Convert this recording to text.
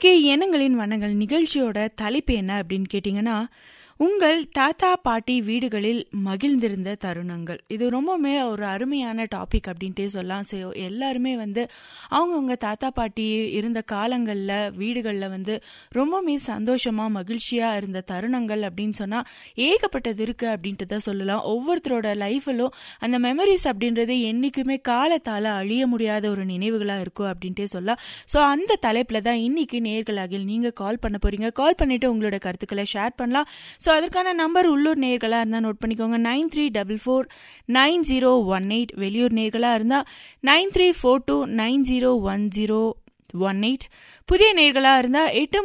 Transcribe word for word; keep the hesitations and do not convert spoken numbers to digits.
இன்னைக்கு எண்ணங்களின் வண்ணங்கள் நிகழ்ச்சியோட தலைப்பு என்ன அப்படின்னு கேட்டீங்கன்னா, உங்கள் தாத்தா பாட்டி வீடுகளில் மகிழ்ந்திருந்த தருணங்கள். இது ரொம்பவுமே ஒரு அருமையான டாபிக் அப்படின்ட்டே சொல்லலாம். ஸோ எல்லாருமே வந்து அவங்கவுங்க தாத்தா பாட்டி இருந்த காலங்களில் வீடுகளில் வந்து ரொம்பவுமே சந்தோஷமாக மகிழ்ச்சியாக இருந்த தருணங்கள் அப்படின்னு சொன்னால் ஏகப்பட்டது இருக்குது அப்படின்ட்டு தான் சொல்லலாம். ஒவ்வொருத்தரோட லைஃப்பிலும் அந்த மெமரிஸ் அப்படின்றது என்றைக்குமே காலத்தால் அழிய முடியாத ஒரு நினைவுகளாக இருக்கும் அப்படின்ட்டே சொல்லலாம். ஸோ அந்த தலைப்பில் தான் இன்னைக்கு நேயர்களாகில் நீங்கள் கால் பண்ண போகிறீங்க. கால் பண்ணிவிட்டு உங்களோட கருத்துக்களை ஷேர் பண்ணலாம். ஸோ அதற்கான நம்பர் உள்ளூர் நேர்களாக இருந்தால் நோட் பண்ணிக்கோங்க, nine three double four nine zero one eight. வெளியூர் நேர்களாக இருந்தால் nine three four two nine zero one zero one eight. புதிய நேர்களாக இருந்தால் எட்டு